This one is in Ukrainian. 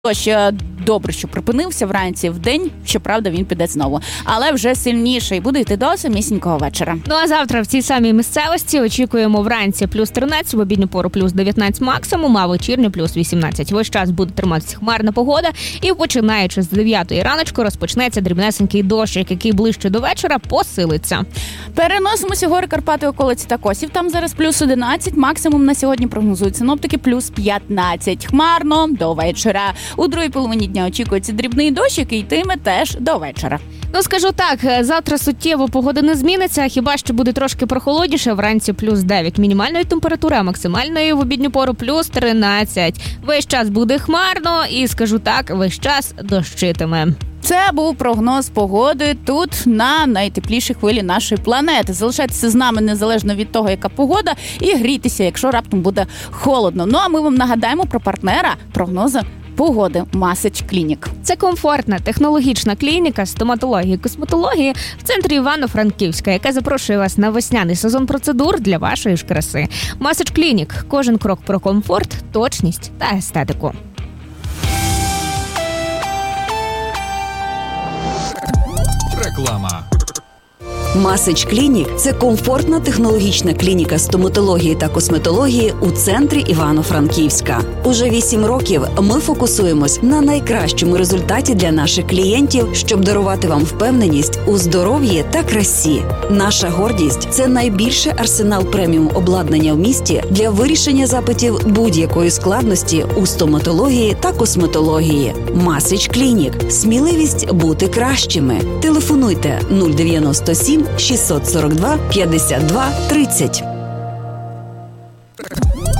Дощ добре, що припинився вранці, вдень, щоправда, він піде знову. Але вже сильніше і буде йти до самісінького вечора. Ну а завтра в цій самій місцевості очікуємо вранці плюс 13, в обідню пору плюс 19 максимум, а вечірню плюс 18. Весь час буде триматися хмарна погода і починаючи з 9 раночку розпочнеться дрібнесенький дощик, який ближче до вечора посилиться. Переносимося гори Карпати, околиці та Косів. Там зараз плюс 11, максимум на сьогодні прогнозують синоптики плюс 15. Хмарно до вечора. У другій половині дня очікується дрібний дощ, який йтиме теж до вечора. Ну, скажу так, завтра суттєво погода не зміниться, хіба що буде трошки прохолодніше, вранці плюс 9 мінімальної температури, а максимальної в обідню пору плюс 13. Весь час буде хмарно і, скажу так, весь час дощитиме. Це був прогноз погоди тут, на найтеплішій хвилі нашої планети. Залишайтеся з нами незалежно від того, яка погода, і грійтеся, якщо раптом буде холодно. Ну, а ми вам нагадаємо про партнера прогнозу погоди Масач Клінік. Це комфортна технологічна клініка стоматології і косметології в центрі Івано-Франківська, яка запрошує вас на весняний сезон процедур для вашої ж краси. Масач Клінік. Кожен крок про комфорт, точність та естетику. Реклама. Масач Клінік – це комфортна технологічна клініка стоматології та косметології у центрі Івано-Франківська. Уже 8 років ми фокусуємось на найкращому результаті для наших клієнтів, щоб дарувати вам впевненість у здоров'ї та красі. Наша гордість – це найбільший арсенал преміум обладнання в місті для вирішення запитів будь-якої складності у стоматології та косметології. Масач Клінік – сміливість бути кращими. Телефонуйте 097 642 52 30.